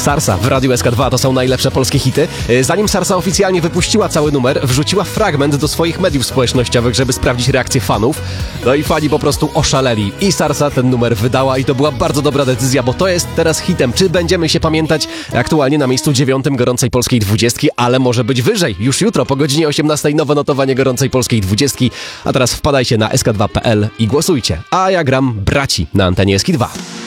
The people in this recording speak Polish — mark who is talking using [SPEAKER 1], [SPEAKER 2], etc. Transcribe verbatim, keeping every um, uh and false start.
[SPEAKER 1] Sarsa w Radiu S K dwa, to są najlepsze polskie hity. Zanim Sarsa oficjalnie wypuściła cały numer, wrzuciła fragment do swoich mediów społecznościowych, żeby sprawdzić reakcję fanów. No i fani po prostu oszaleli. I Sarsa ten numer wydała i to była bardzo dobra decyzja, bo to jest teraz hitem. Czy będziemy się pamiętać? Aktualnie na miejscu dziewiątym gorącej polskiej dwudziestki, ale może być wyżej. Już jutro po godzinie osiemnastej nowe notowanie gorącej polskiej dwudziestki. A teraz wpadajcie na S K dwa kropka P L i głosujcie. A ja gram Braci na antenie S K dwa.